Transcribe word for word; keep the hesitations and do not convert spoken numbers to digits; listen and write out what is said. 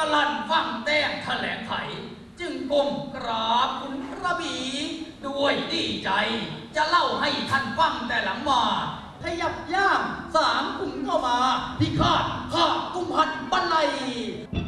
ลั่นฟังแต้งแถลงไขจึงก้มกราบคุณกระบีด้วยดีใจจะเล่าให้ท่านฟังแต่หลังมาพยับย่างสามกุมเข้ามาพิฆาตข้ากุมหันบันไล